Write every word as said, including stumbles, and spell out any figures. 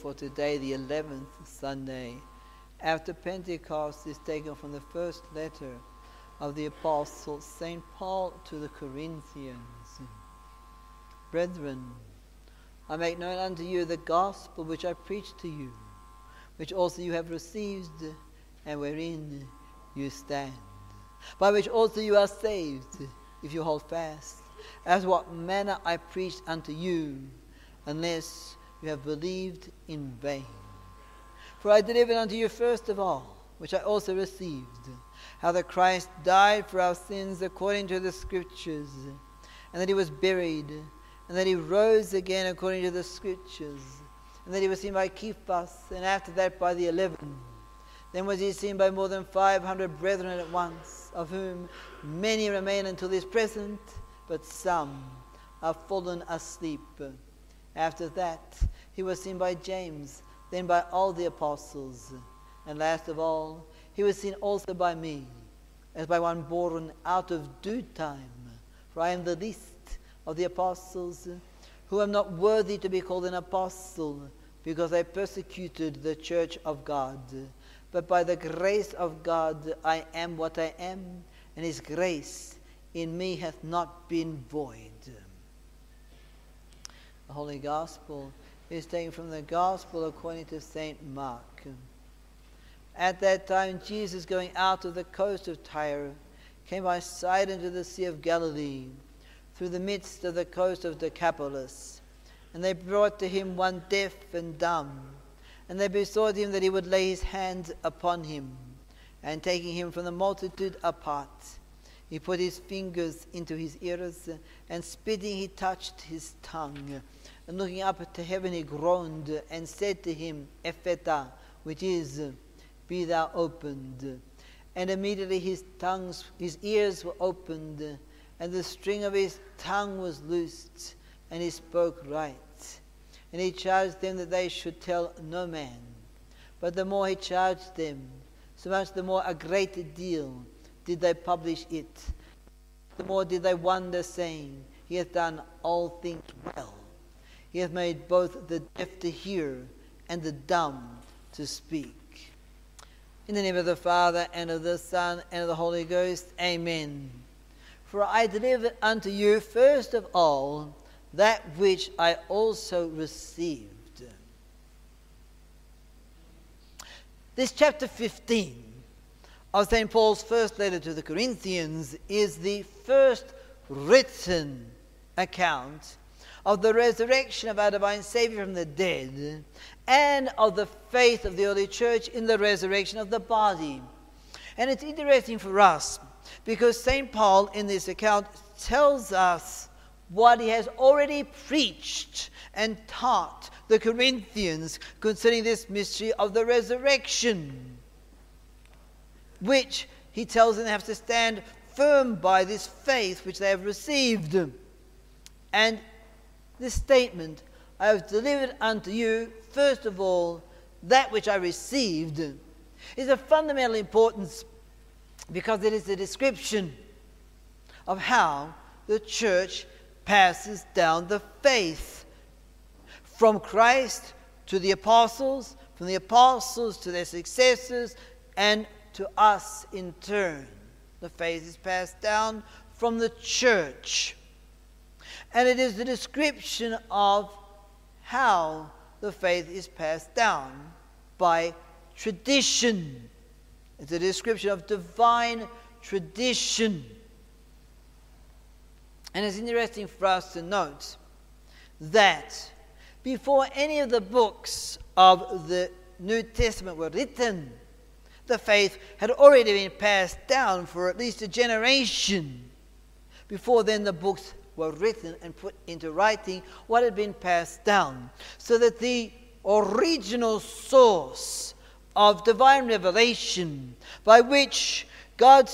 for today, the eleventh Sunday after Pentecost, is taken from the first letter of the Apostle Saint Paul to the Corinthians. Brethren, I make known unto you the gospel which I preached to you, which also you have received, and wherein you stand, by which also you are saved, if you hold fast, as what manner I preached unto you, unless you have believed in vain. For I delivered unto you first of all, which I also received, how that Christ died for our sins according to the Scriptures, and that he was buried, and that he rose again according to the Scriptures, and that he was seen by Cephas, and after that by the eleven. Then was he seen by more than five hundred brethren at once, of whom many remain until this present, but some are fallen asleep. After that he was seen by James, then by all the apostles, and last of all he was seen also by me, as by one born out of due time. For I am the least of the apostles, who am not worthy to be called an apostle, because I persecuted the church of God. But by the grace of God I am what I am, and his grace in me hath not been void. The Holy Gospel is taken from the Gospel according to Saint Mark. At that time Jesus, going out of the coast of Tyre, came by sight into the Sea of Galilee, through the midst of the coast of Decapolis. And they brought to him one deaf and dumb, and they besought him that he would lay his hands upon him. And taking him from the multitude apart, he put his fingers into his ears, and spitting he touched his tongue. And looking up to heaven he groaned, and said to him, Epheta, which is, be thou opened. And immediately his tongues, his ears were opened, and the string of his tongue was loosed, and he spoke right. And he charged them that they should tell no man. But the more he charged them, so much the more a greater deal did they publish it. The more did they wonder, saying, He hath done all things well. He hath made both the deaf to hear, and the dumb to speak. In the name of the Father, and of the Son, and of the Holy Ghost. Amen. For I delivered unto you first of all that which I also received. This chapter fifteen of Saint Paul's first letter to the Corinthians is the first written account of the resurrection of our divine Savior from the dead, and of the faith of the early church in the resurrection of the body. And it's interesting for us because Saint Paul in this account tells us what he has already preached and taught the Corinthians concerning this mystery of the resurrection, which he tells them they have to stand firm by this faith which they have received. And this statement, I have delivered unto you, first of all, that which I received, is of fundamental importance because it is a description of how the church passes down the faith from Christ to the apostles, from the apostles to their successors, and to us in turn. The faith is passed down from the church. And it is the description of how the faith is passed down by tradition. It's a description of divine tradition. And it's interesting for us to note that before any of the books of the New Testament were written, the faith had already been passed down for at least a generation. Before then, the books were written and put into writing what had been passed down, so that the original source of divine revelation by which God's